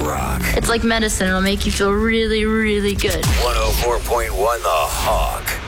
rock. It's like medicine. It'll make you feel really, really good. 104.1 The Hawk.